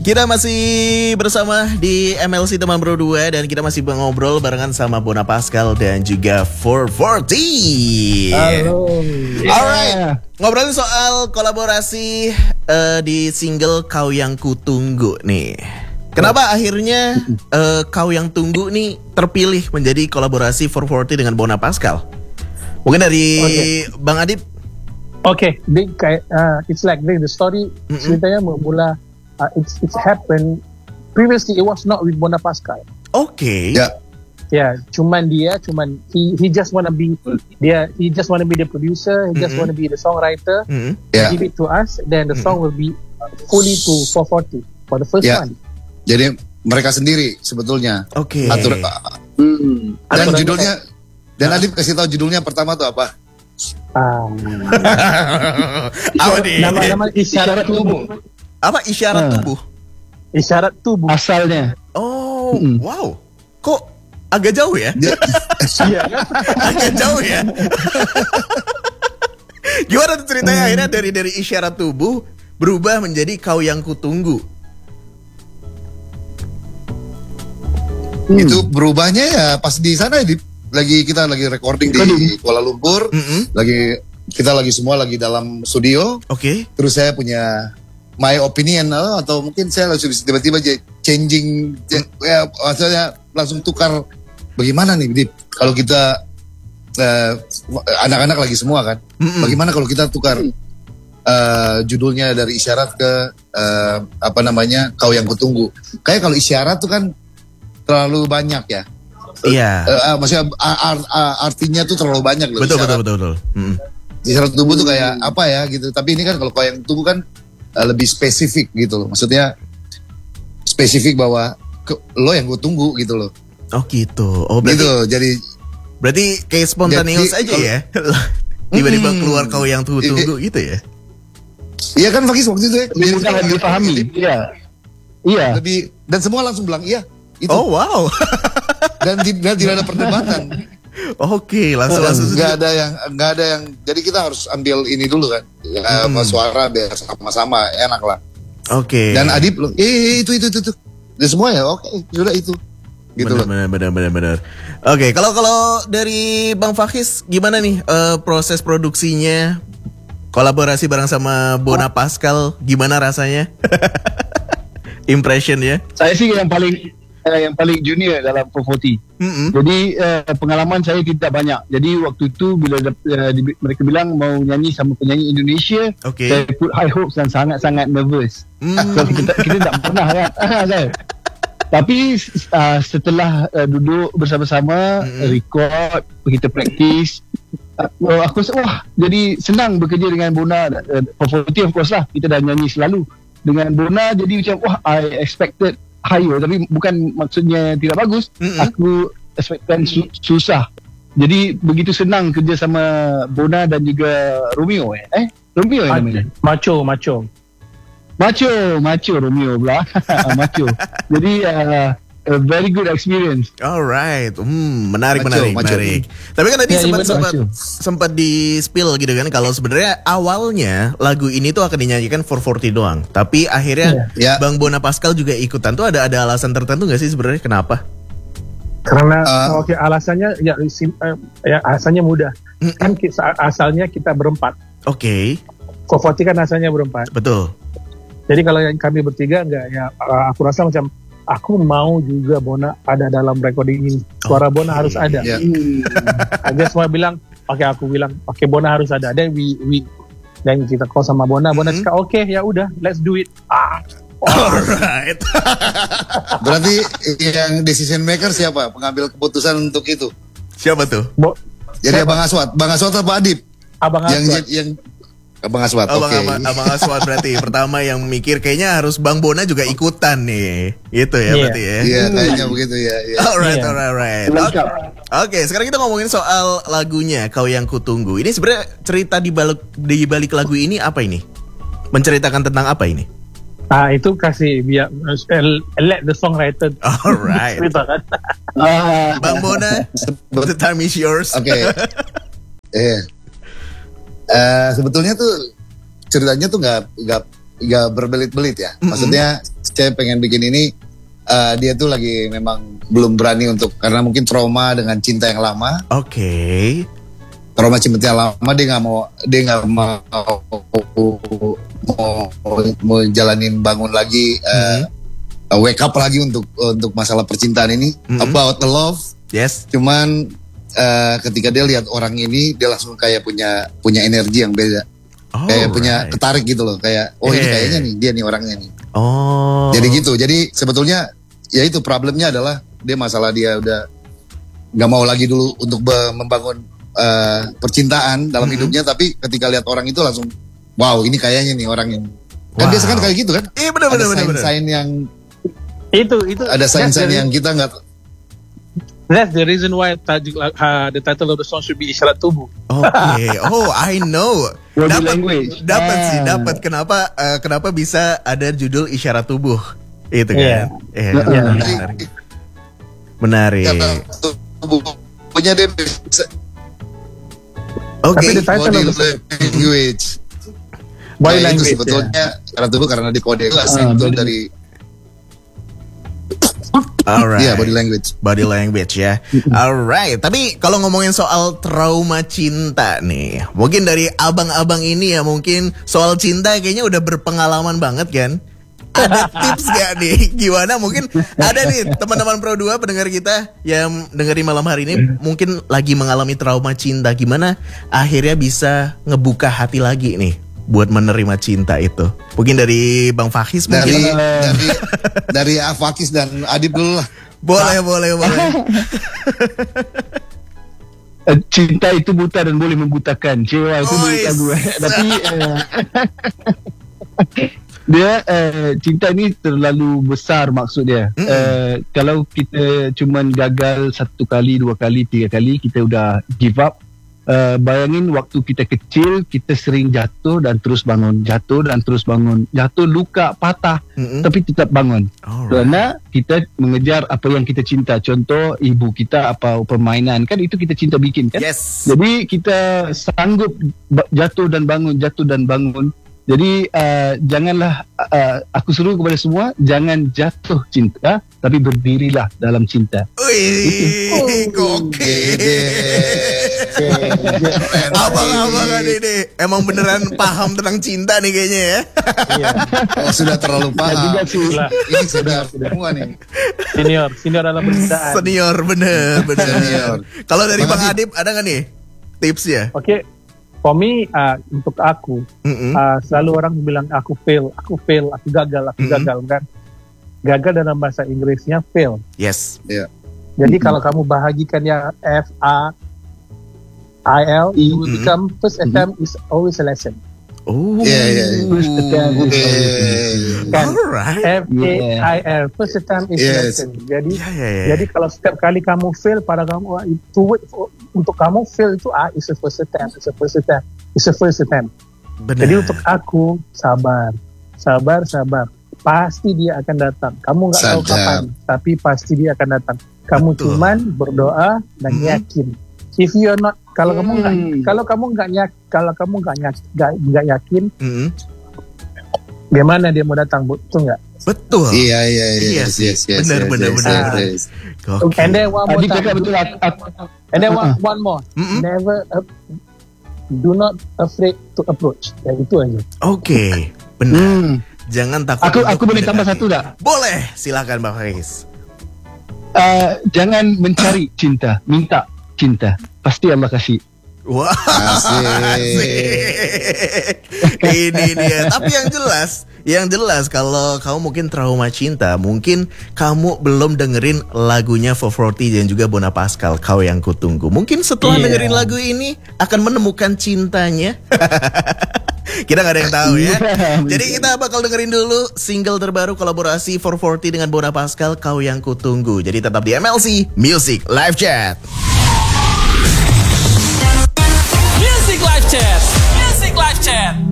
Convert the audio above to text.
Kita masih bersama di MLC Teman Bro 2 dan kita masih ngobrol barengan sama Bona Pascal dan juga 440. Halo. Alright, ngobrolin soal kolaborasi di single Kau Yang Kutunggu nih. Kenapa akhirnya Kau Yang Tunggu nih terpilih menjadi kolaborasi 440 dengan Bona Pascal? Mungkin dari Bang Adib. Okay, it's like the story ceritanya bermula. It's happened previously. It was not with Bona Pascal. Okay. Yeah. Cuman he just wanna be he just wanna be the producer. He just wanna be the songwriter. Give it to us. Then the song will be fully to 440 for the first one. Jadi mereka sendiri sebetulnya. Oke. Dan judulnya. Dan Adib kasih tahu judulnya pertama tuh apa? Nama isyarat tubuh. Apa isyarat tubuh? Isyarat tubuh asalnya. Oh, wow. Kok agak jauh ya? Iya. Agak jauh ya. Gimana tuh ceritanya akhirnya dari isyarat tubuh berubah menjadi Kau Yang Kutunggu? Itu berubahnya ya pas di sana kita lagi recording di Kuala Lumpur. Kita semua lagi dalam studio. Oke. Terus saya punya my opinion atau mungkin saya langsung tiba-tiba changing maksudnya langsung tukar bagaimana nih Dip kalau kita anak-anak lagi semua kan bagaimana kalau kita tukar judulnya dari isyarat ke Kau Yang Kutunggu. Kayak kalau isyarat tuh kan terlalu banyak ya. Iya. Maksudnya artinya tuh terlalu banyak loh. Betul. Isyarat tubuh tuh kayak apa ya gitu. Tapi ini kan kalau Kau Yang Kutunggu kan lebih spesifik gitu loh. Maksudnya spesifik bahwa lo yang gue tunggu gitu loh. Oh gitu. Oh berarti, gitu. Jadi berarti kayak spontaneous aja ya. Tiba-tiba keluar Kau Yang tunggu gitu ya. Iya kan Fakis waktu itu ya. Lebih mudah dipahami. Iya. Lebih dan semua langsung bilang iya. Itu. Oh wow. dan tidak ada perdebatan. Oke, langsung nggak ada yang jadi kita harus ambil ini dulu kan suara biar sama-sama enak lah. Oke. Dan Adib itu dan semua ya sudah itu gitu loh. Benar. Oke, kalau dari Bang Fakis gimana nih proses produksinya kolaborasi bareng sama Bona Pascal gimana rasanya? Impression ya? Saya sih yang paling junior dalam 440. Jadi pengalaman saya tidak banyak. Jadi waktu itu bila mereka bilang mau nyanyi sama penyanyi Indonesia, saya put high hopes dan sangat-sangat nervous. So, kita tak pernah kan. Tapi setelah duduk bersama-sama, record, kita practice, aku rasa jadi senang bekerja dengan Bona. 440 of course lah, kita dah nyanyi selalu dengan Bona. Jadi macam I expected higher, tapi bukan maksudnya tidak bagus. Aku expectkan susah. Jadi begitu senang kerja sama Bona dan juga Romeo Romeo namanya. Macho Romeo pula. Macho. Jadi a very good experience. Alright, menarik. Tapi kan tadi sempat di spill gitu kan kalau sebenarnya awalnya lagu ini tuh akan dinyanyikan 440 doang. Tapi akhirnya Bang Bona Pascal juga ikutan tuh ada alasan tertentu nggak sih sebenarnya kenapa? Karena alasannya alasannya mudah. Kan asalnya kita berempat. Oke. 440 kan asalnya berempat. Betul. Jadi kalau yang kami bertiga aku rasa macam aku mau juga Bona ada dalam recording ini. Suara Bona harus ada. Aja semua bilang, aku bilang, Bona harus ada. Dan dan kita call sama Bona cakap, ya udah, let's do it. Alright. Berarti yang decision maker siapa? Pengambil keputusan untuk itu? Siapa tuh? Jadi Abang Aswad apa Adib? Abang Aswad. Yang Abang Aswad, Abang Aswad berarti pertama yang mikir kayaknya harus Bang Bona juga ikutan nih. Gitu ya berarti ya. Iya, kayaknya begitu ya. Alright. Oke, sekarang kita ngomongin soal lagunya Kau Yang Kutunggu. Ini sebenarnya cerita di balik lagu ini apa ini? Menceritakan tentang apa ini? Itu kasih biar let the songwriter. Alright. Cerita kan. Bang Bona, the time is yours. Oke. Sebetulnya tuh ceritanya tuh nggak berbelit-belit ya. Maksudnya saya pengen bikin ini, dia tuh lagi memang belum berani untuk, karena mungkin trauma dengan cinta yang lama. Oke. Trauma cinta yang lama, dia nggak mau jalanin bangun lagi, wake up lagi untuk masalah percintaan ini, about the love. Yes. Cuman ketika dia lihat orang ini, dia langsung kayak punya energi yang beda. Kayak punya ketarik gitu loh, kayak ini kayaknya nih dia nih orangnya nih. Jadi gitu. Jadi sebetulnya ya itu problemnya adalah dia udah nggak mau lagi dulu untuk membangun percintaan dalam hidupnya, tapi ketika lihat orang itu langsung wow, ini kayaknya nih orangnya. Kan biasa kan kayak gitu kan? Iya benar. Sign yang itu ada sign yang kita nggak. That's the reason why the title of the song should be Isyarat Tubuh. Okay. I know. Dapat. Kenapa bisa ada judul Isyarat Tubuh? Itu kan. Menarik. Punya dia. Oke. Body language. Body language. Itu sebetulnya Isyarat Tubuh karena di kode itu dari. Alright. Iya, body language ya. Alright. Tapi kalau ngomongin soal trauma cinta nih, mungkin dari abang-abang ini ya, mungkin soal cinta kayaknya udah berpengalaman banget kan? Ada tips gak nih? Gimana? Mungkin ada nih teman-teman Pro 2 pendengar kita yang dengerin malam hari ini mungkin lagi mengalami trauma cinta. Gimana akhirnya bisa ngebuka hati lagi nih buat menerima cinta itu? Mungkin dari Bang Fakis mungkin. Dari Fakis dan Adib dulu lah. Boleh. Cinta itu buta dan boleh membutakan. Cewa itu buta gue. Tapi dia cinta ini terlalu besar maksudnya. Kalau kita cuman gagal 1 kali, 2 kali, 3 kali, kita udah give up. Bayangin waktu kita kecil, kita sering jatuh dan terus bangun, jatuh luka, patah, tapi tetap bangun. Karena kita mengejar apa yang kita cinta. Contoh ibu kita apa permainan, kan itu kita cinta bikin kan. Yes. Jadi kita sanggup jatuh dan bangun. Jadi janganlah, aku suruh kepada semua, jangan jatuh cinta, tapi berdirilah dalam cinta. Gokil. Abang-abangan ini emang beneran paham tentang cinta nih kayaknya ya. Sudah terlalu paham. Ini sudah semua nih. Senior dalam percintaan. Senior bener. Kalau dari Bang Adib ada nggak nih tipsnya? Oke. For me, untuk aku, selalu orang bilang aku fail, aku gagal kan. Gagal dalam bahasa Inggrisnya fail. Yes. Yeah. Jadi kalau kamu bahagikan ya FAIL, you will become first attempt is always a lesson. First attempt is always a lesson. Alright. FAIL, first attempt is a lesson. Jadi kalau setiap kali kamu fail, pada kamu untuk kamu fail itu is a first attempt. Benar. Jadi untuk aku sabar. Pasti dia akan datang. Kamu nggak tahu kapan, tapi pasti dia akan datang. Kamu cuman berdoa dan yakin. If you are not, kalau kamu nggak yakin, gimana dia mau datang? Betul nggak? Betul. Iya. Yes. Benar. And then one more time. And then one more. Never, do not afraid to approach. Ya itu aja. Oke, benar. Jangan takut. Aku boleh tambah satu tak? Boleh, silakan Bang Fakis. Jangan mencari cinta, minta cinta. Pasti Allah kasih. Wah, ini dia. Tapi yang jelas kalau kamu mungkin trauma cinta, mungkin kamu belum dengerin lagunya 440 dan juga Bona Pascal, Kau Yang Kutunggu. Mungkin setelah dengerin lagu ini akan menemukan cintanya. Kita gak ada yang tahu ya. Jadi kita bakal dengerin dulu single terbaru kolaborasi 440 dengan Bona Pascal, Kau Yang Kutunggu. Jadi tetap di MLC Music Live Chat. Music Live Chat.